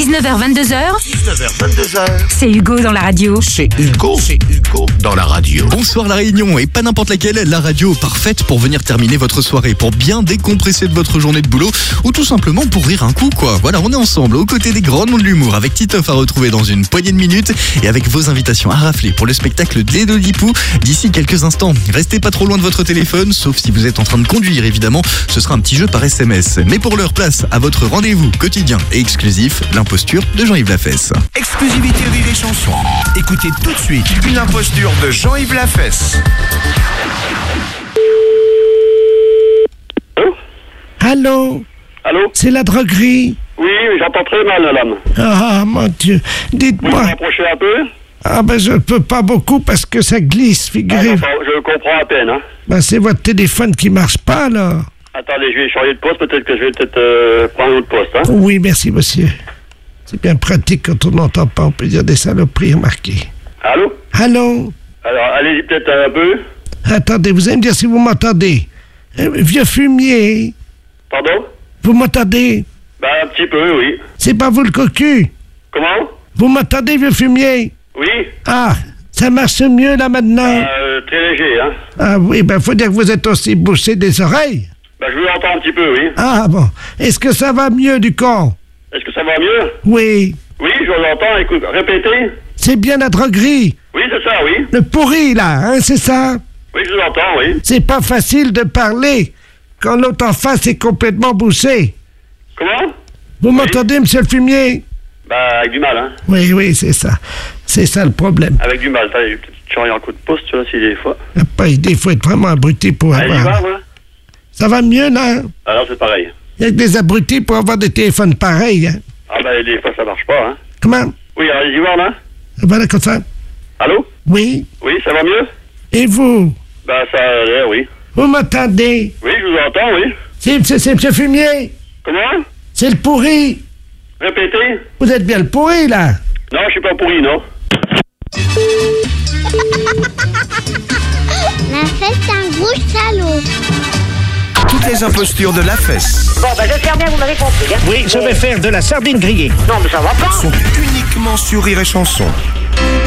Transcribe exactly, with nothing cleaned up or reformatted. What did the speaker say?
dix-neuf heures vingt-deux heures. dix-neuf heures vingt-deux heures. C'est Hugo dans la radio. C'est Hugo, c'est Hugo dans la radio. Bonsoir La Réunion, et pas n'importe laquelle, la radio parfaite pour venir terminer votre soirée, pour bien décompresser de votre journée de boulot, ou tout simplement pour rire un coup, quoi. Voilà, on est ensemble, aux côtés des grands noms de l'humour, avec Titoff à retrouver dans une poignée de minutes, et avec vos invitations à rafler pour le spectacle d'Elodie Pou d'ici quelques instants. Restez pas trop loin de votre téléphone, sauf si vous êtes en train de conduire, évidemment, ce sera un petit jeu par S M S. Mais pour leur place à votre rendez-vous quotidien et exclusif, l'imposture de Jean-Yves Lafesse. Exclusivité Rire et Chanson. Écoutez tout de suite une imposture de Jean-Yves Lafesse. Allô? Allô? C'est la droguerie? Oui, j'entends très mal, madame. Ah, mon Dieu. Vous Dites-moi. vous rapprochez un peu? Ah, ben, je ne peux pas beaucoup parce que ça glisse, Ah, figurez-vous. j'entends- je comprends à peine, hein. Ben, c'est votre téléphone qui marche pas, alors. Attendez, je vais changer de poste, peut-être que je vais peut-être euh, prendre un autre poste, hein. Oui, merci, monsieur. C'est bien pratique quand on n'entend pas, on peut dire des saloperies, remarquez. Allô? Allô? Alors, allez-y peut-être un peu. Attendez, vous allez me dire si vous m'entendez. Euh, vieux fumier, Pardon? vous m'entendez? Ben, un petit peu, oui. C'est pas vous le cocu? Comment? Vous m'entendez, vieux fumier? Oui? Ah, ça marche mieux, là, maintenant? Euh, très léger, hein. Ah oui, ben, faut dire que vous êtes aussi bouché des oreilles. Ben, je vous entends un petit peu, oui. Ah bon. Est-ce que ça va mieux du con? Est-ce que ça va mieux? Oui. Oui, je vous entends, écoute, répétez. C'est bien la droguerie. Oui, c'est ça, oui. Le pourri, là, hein, c'est ça? Oui, je vous entends, oui. C'est pas facile de parler quand l'autre en face est complètement bouché. Comment? Vous m'entendez, monsieur le fumier? Ben, avec du mal, hein. Oui, oui, c'est ça. C'est ça le problème. Avec du mal, attendez, je vais peut-être changer un coup de poste, tu vois, si des fois. Y a pas idée, il faut être vraiment abruti pour Allez, y va, avoir... moi. Ça va mieux, là? Alors, c'est pareil. Il y a que des abrutis pour avoir des téléphones pareils, hein. Ah, ben, des fois, ça marche pas, hein. Comment? Oui, alors, allez-y voir, là. Voilà, comme ça. Allô? Oui. Oui, ça va mieux? Et vous? Ben, ça a l'air, oui. Vous m'entendez? Oui, je vous entends, oui. C'est, c'est, c'est monsieur fumier? Comment? C'est le pourri? Répétez. Vous êtes bien le pourri, là? Non, je suis pas pourri, non. La fête, c'est un gros salaud. Toutes les impostures de Lafesse Bon, ben j'espère bien que vous m'avez compris. Hein. Oui, je vais faire de la sardine grillée. Non, mais ça va pas. sont uniquement sur Rire et Chanson.